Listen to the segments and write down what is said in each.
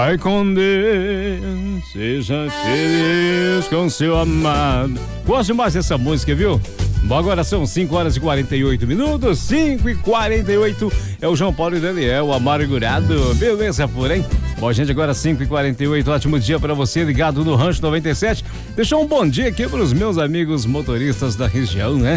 Vai com Deus, seja feliz com seu amado. Gosto mais dessa música, viu? Bom, agora são 5h48, 5h48. É o João Paulo e Daniel, amargurado. Beleza, porém. Bom, gente, agora 5h48. Ótimo dia pra você, ligado no Rancho 97. Deixa um bom dia aqui pros meus amigos motoristas da região, né?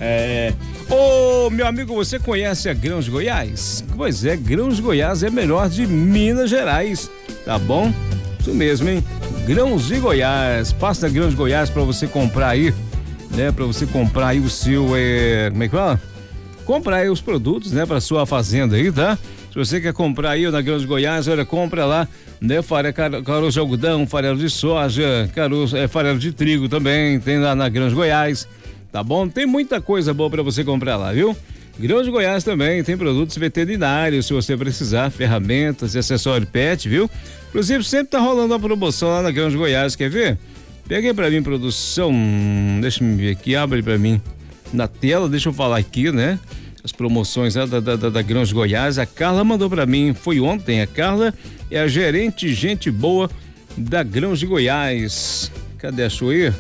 Ô, meu amigo, você conhece a Grãos de Goiás? Pois é, Grãos de Goiás é melhor de Minas Gerais, tá bom? Isso mesmo, hein? Grãos de Goiás. Passa Grãos de Goiás pra você comprar aí, né? Pra você comprar aí o seu, como é que fala? Comprar aí os produtos, né? Pra sua fazenda aí, tá? Se você quer comprar aí na Grãos de Goiás, olha, compra lá, né? Caroço de algodão, farelo de soja, farelo de trigo também, tem lá na Grãos de Goiás, tá bom? Tem muita coisa boa pra você comprar lá, viu? Grãos de Goiás também tem produtos veterinários, se você precisar, ferramentas e acessório pet, viu? Inclusive, sempre tá rolando uma promoção lá na Grãos de Goiás, quer ver? Pega aí pra mim, produção, deixa eu ver aqui, abre pra mim na tela, deixa eu falar aqui, né? As promoções da Grãos de Goiás. A Carla mandou pra mim, foi ontem. A Carla é a gerente, gente boa da Grãos de Goiás. Cadê a sua aí?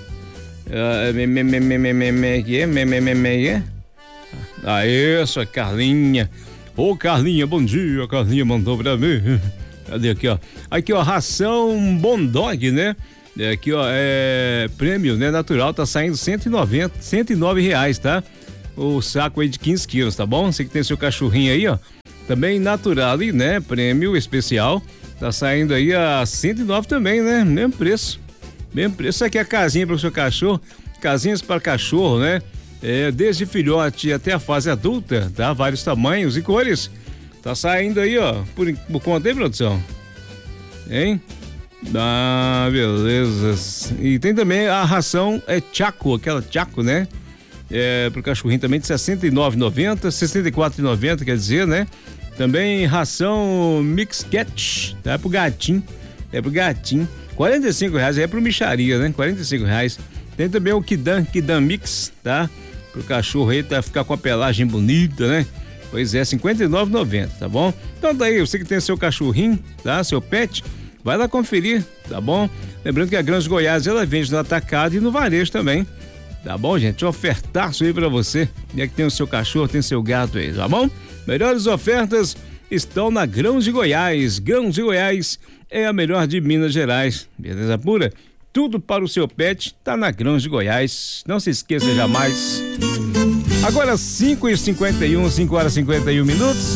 Isso, a Carlinha. Ô, Carlinha, bom dia. A Carlinha mandou pra mim. Cadê aqui, ó? Aqui, ó, ração Bom Dog, né? Aqui, ó, prêmio, né? Natural, tá saindo R$109, tá? O saco aí de 15 quilos, tá bom? Você que tem seu cachorrinho aí, ó. Também natural, né? Prêmio especial. Tá saindo aí a 109 também, né? Mesmo preço. Mesmo preço. Isso aqui é a casinha para o seu cachorro. Casinhas para cachorro, né? Desde filhote até a fase adulta, tá? Vários tamanhos e cores. Tá saindo aí, ó. Por conta aí, produção? Hein? Ah, beleza. E tem também a ração Chaco, aquela Chaco, né? Pro cachorrinho também de R$69,90, R$64,90, quer dizer, né? Também ração Mix Cat, tá? Pro gatinho, R$45, pro micharia, né? R$45. Tem também o Kidam Mix, tá? Pro cachorro aí, tá? Ficar com a pelagem bonita, né? Pois é, R$59,90, tá bom? Então daí, você que tem seu cachorrinho, tá? Seu pet, vai lá conferir, tá bom? Lembrando que a Grãos de Goiás, ela vende no atacado e no varejo também. Tá bom, gente? Ofertaço aí pra você. E é que tem o seu cachorro, tem seu gato aí, tá bom? Melhores ofertas estão na Grãos de Goiás. Grãos de Goiás é a melhor de Minas Gerais. Beleza pura? Tudo para o seu pet tá na Grãos de Goiás. Não se esqueça jamais. Agora 5h51, 5h51.